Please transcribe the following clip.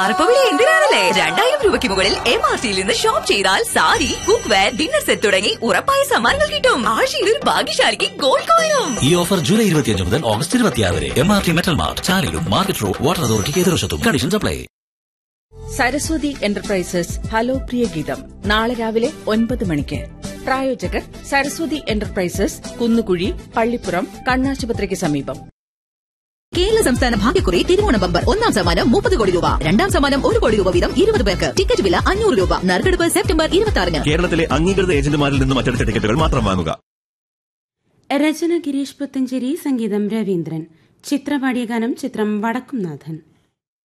മാറപ്പവിടെ എന്തിനാണല്ലേ? 2000 രൂപയ്ക്ക് മുകളിൽ MRTയിൽ നിന്ന് ഷോപ്പ് ചെയ്താൽ sari, cook wear, dinner set തുടങ്ങി ഉറപ്പായ സമ്മാനങ്ങൾ കിട്ടും. ആഴ്ചയിൽ ഒരു ഭാഗ്യശാലിക്ക് ഗോൾഡ് കോയിനും. ഈ ഓഫർ ജൂലൈ 25 മുതൽ ഓഗസ്റ്റ് 26 വരെ. MRT metal mart, ചാലിലും market road, water അതോറിറ്റിക്ക് എതിർവശത്തും. Conditions apply. Saraswati enterprises hello പ്രിയ ഗീതം നാളെ രാവിലെ 9 മണിക്ക്. പ്രായോജകർ സരസ്വതി എന്റർപ്രൈസസ്, കുന്നുകുഴി, പള്ളിപ്പുറം, കണ്ണാശുപത്രിക്ക് സമീപം. കേരള സംസ്ഥാന ഭാഗ്യക്കുറി തിരുവോണ ബമ്പർ. 1-ാം സമ്മാനം 30 കോടി രൂപ, 2-ാം സമ്മാനം 1 കോടി രൂപ വീതം 20 പേർക്ക്. ടിക്കറ്റ് വില 500 രൂപ. നറുക്കെടുപ്പ് സെപ്റ്റംബർ 26-ന്. കേരളത്തിലെ അംഗീകൃത ഏജന്റുമാരിൽ നിന്നും മറ്റെടുത്ത ടിക്കറ്റുകൾ മാത്രം വാങ്ങുക. രചന ഗിരീഷ് പുത്തഞ്ചേരി, സംഗീതം രവീന്ദ്രൻ. ചിത്രപാടിയ ഗാനം ചിത്രം വടക്കുംനാഥൻ.